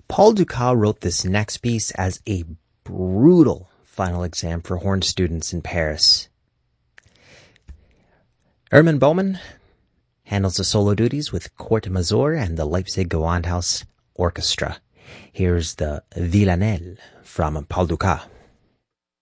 Paul Dukas wrote this next piece as a brutal final exam for horn students in Paris. Hermann Baumann handles the solo duties with Court Mazur and the Leipzig Gewandhaus Orchestra. Here's the Villanelle from Paul Dukas.